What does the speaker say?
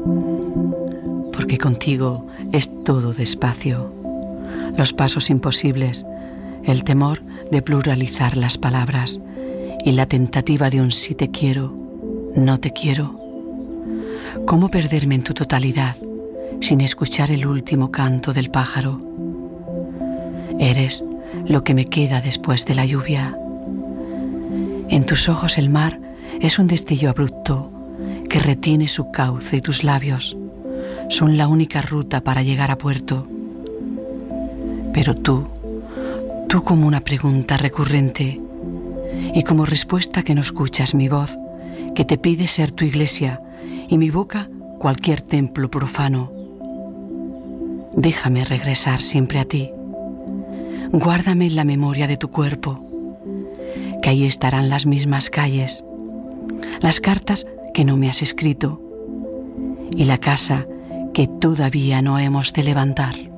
Porque contigo es todo despacio, los pasos imposibles, el temor de pluralizar las palabras y la tentativa de un sí te quiero, no te quiero. ¿Cómo perderme en tu totalidad sin escuchar el último canto del pájaro? Eres lo que me queda después de la lluvia. En tus ojos el mar es un destello abrupto que retiene su cauce y tus labios son la única ruta para llegar a puerto. Pero tú como una pregunta recurrente y como respuesta que no escuchas mi voz, que te pide ser tu iglesia y mi boca cualquier templo profano. Déjame regresar siempre a ti. Guárdame en la memoria de tu cuerpo, que ahí estarán las mismas calles, las cartas que no me has escrito y la casa que todavía no hemos de levantar.